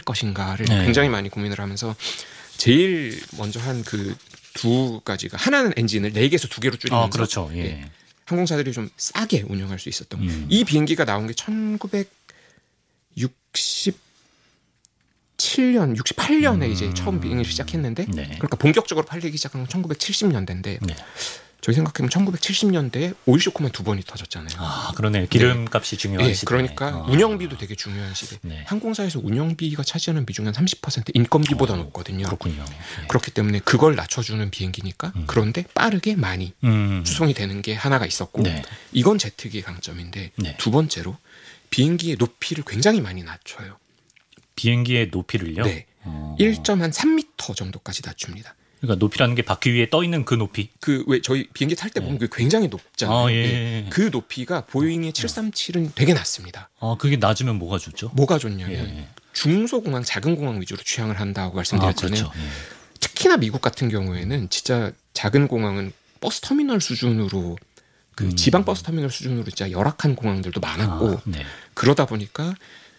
것인가를 네. 굉장히 많이 고민을 하면서 제일 먼저 한 그 두 가지가 하나는 엔진을 4개에서 2개로 줄이면서 그렇죠. 예. 항공사들이 좀 싸게 운영할 수 있었던 이 비행기가 나온 게 1967년, 68년에 이제 처음 비행을 시작했는데 네. 그러니까 본격적으로 팔리기 시작한 건 1970년대인데 네. 저희 생각해보면 1970년대에 오일 쇼크만 2번이 터졌잖아요. 그러네요. 기름값이 중요한 네, 시대. 그러니까 운영비도 되게 중요한 시대. 네. 항공사에서 운영비가 차지하는 비중이 한 30% 인건비보다 높거든요. 그렇군요. 네. 그렇기 때문에 그걸 낮춰주는 비행기니까 그런데 빠르게 많이 수송이 되는 게 하나가 있었고 네. 이건 제트기의 강점인데 네. 두 번째로 비행기의 높이를 굉장히 많이 낮춰요. 비행기의 높이를요? 네. 1.3m 정도까지 낮춥니다. 그러니까 높이라는 게 바퀴 위에 떠 있는 그 높이. 그 왜 저희 비행기 탈 때 보면 그 굉장히 높잖아요. 예. 네. 그 높이가 보잉의 737은 되게 낮습니다. 그게 낮으면 뭐가 좋죠? 뭐가 좋냐면 예. 중소공항, 작은 공항 위주로 취향을 한다고 말씀드렸잖아요. 그렇죠. 예. 특히나 미국 같은 경우에는 진짜 작은 공항은 버스 터미널 수준으로 그 지방 버스 터미널 수준으로 진짜 열악한 공항들도 많았고 네. 그러다 보니까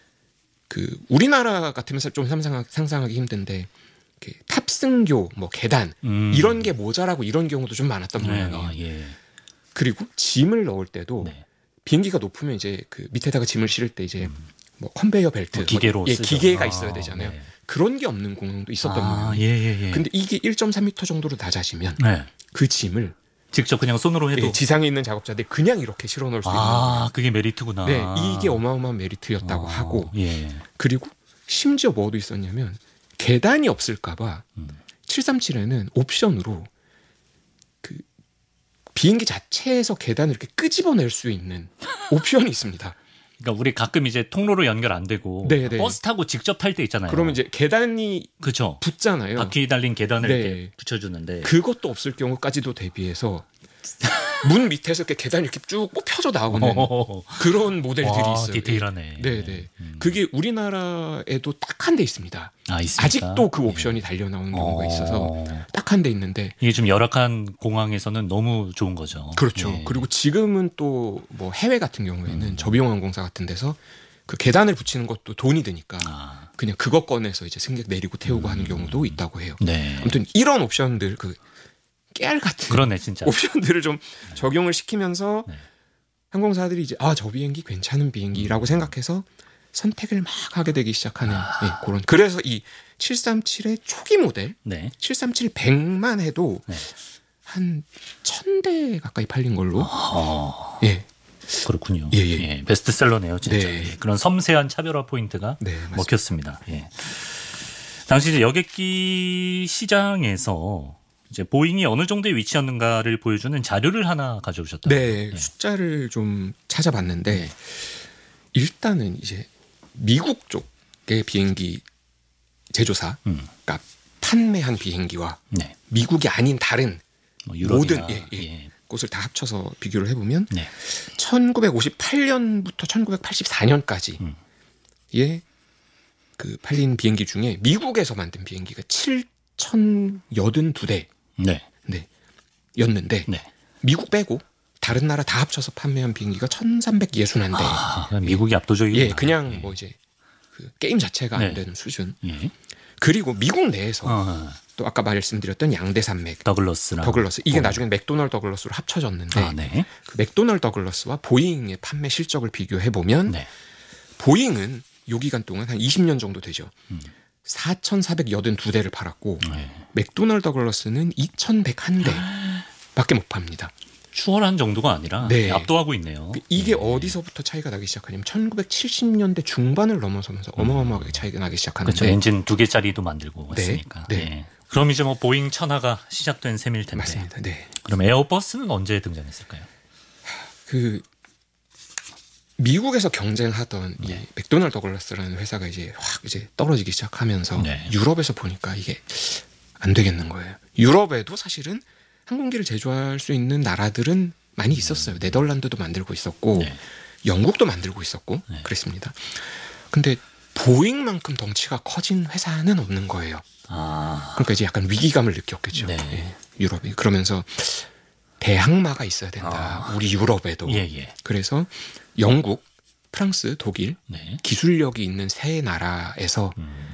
그 우리나라 같으면 좀 상상하기 힘든데 탑승교, 뭐 계단 이런 게 모자라고 이런 경우도 좀 많았던 모양이에요. 예. 그리고 짐을 넣을 때도 네. 비행기가 높으면 이제 그 밑에다가 짐을 실을 때 이제 뭐 컨베이어 벨트, 기계로 쓰죠. 기계가 있어야 되잖아요. 네. 그런 게 없는 공항도 있었던 모양이에요. 예. 근데 이게 1.3m 정도로 낮아지면 네. 그 짐을 직접 그냥 손으로 해도 지상에 있는 작업자들이 그냥 이렇게 실어 넣을 수 있는 거예요. 그게 메리트구나. 네, 이게 어마어마한 메리트였다고 하고 예. 그리고 심지어 뭐도 있었냐면 계단이 없을까봐 737에는 옵션으로 그 비행기 자체에서 계단을 이렇게 끄집어낼 수 있는 옵션이 있습니다. 그러니까 우리 가끔 이제 통로로 연결 안 되고 네. 버스 타고 직접 탈 때 있잖아요. 그러면 이제 계단이 그렇죠. 붙잖아요. 바퀴 달린 계단을 네. 이렇게 붙여주는데 그것도 없을 경우까지도 대비해서 문 밑에서 이렇게 계단이 이렇게 쭉 뽑혀져 나오는 그런 모델들이 있어요. 디테일하네. 네. 그게 우리나라에도 딱 한 대 있습니다. 있습니까? 아직도 그 옵션이 달려 나오는 경우가 있어서 딱 한 대 있는데 이게 좀 열악한 공항에서는 너무 좋은 거죠. 그렇죠. 예. 그리고 지금은 또 뭐 해외 같은 경우에는 저비용항공사 같은 데서 그 계단을 붙이는 것도 돈이 드니까 그냥 그거 꺼내서 이제 승객 내리고 태우고 하는 경우도 있다고 해요. 네. 아무튼 이런 옵션들 그 깨알 같은 그러네 진짜. 옵션들을 좀 적용을 시키면서 네. 항공사들이 이제 저 비행기 괜찮은 비행기라고 생각해서 선택을 막 하게 되기 시작하는 그런. 그래서 이 737의 초기 모델 네. 737-100만 해도 네. 한 1000대 가까이 팔린 걸로. 예. 그렇군요. 예. 베스트셀러네요, 진짜. 네. 예. 그런 섬세한 차별화 포인트가 네, 맞습니다. 먹혔습니다. 예. 당시 이제 여객기 시장에서 이제 보잉이 어느 정도의 위치였는가를 보여주는 자료를 하나 가져오셨다고요. 네, 예. 숫자를 좀 찾아봤는데 일단은 이제 미국 쪽의 비행기 제조사가 판매한 비행기와 네. 미국이 아닌 다른 뭐 모든 유럽이나, 곳을 다 합쳐서 비교를 해보면 네. 1958년부터 1984년까지의 그 팔린 비행기 중에 미국에서 만든 비행기가 7,082대 네. 였는데 네. 미국 빼고 다른 나라 다 합쳐서 판매한 비행기가 1,361대. 미국이 압도적이구나. 그냥 뭐 이제 그 게임 자체가 안 네. 되는 수준. 예. 그리고 미국 내에서 또 아까 말씀드렸던 양대산맥 더글러스나 더글러스 이게 나중에 맥도널드 더글러스로 합쳐졌는데 네. 그 맥도널드 더글러스와 보잉의 판매 실적을 비교해 보면 네. 보잉은 요 기간 동안 한 20년 정도 되죠. 4,482대를 팔았고 맥도널드 더글러스는 2,101대밖에 못 팝니다. 추월한 정도가 아니라 네. 압도하고 있네요. 이게 어디서부터 차이가 나기 시작하냐면 1970년대 중반을 넘어서면서 어마어마하게 차이가 나기 시작하는데 그렇죠. 엔진 2개짜리도 만들고 왔으니까. 네. 예. 그럼 이제 뭐 보잉 천하가 시작된 셈일 텐데. 맞습니다. 네. 그럼 에어버스는 언제 등장했을까요? 그 미국에서 경쟁하던 이 맥도널드 더글라스라는 회사가 이제 확 이제 떨어지기 시작하면서 유럽에서 보니까 이게 안 되겠는 거예요. 유럽에도 사실은 항공기를 제조할 수 있는 나라들은 많이 있었어요. 네덜란드도 만들고 있었고 영국도 만들고 있었고 그랬습니다. 근데 보잉만큼 덩치가 커진 회사는 없는 거예요. 그러니까 이제 약간 위기감을 느꼈겠죠. 유럽이. 그러면서 대항마가 있어야 된다. 우리 유럽에도. 그래서 영국, 프랑스, 독일 기술력이 있는 세 나라에서